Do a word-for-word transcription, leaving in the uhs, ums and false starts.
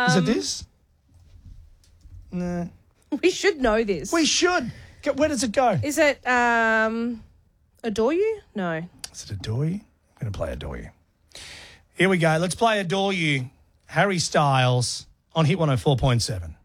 Is it this? No. We should know this. We should. Go- Where does it go? Is it um, Adore You? No. Is it Adore You? I'm going to play Adore You. Here we go. Let's play Adore You. Harry Styles on Hit one oh four point seven.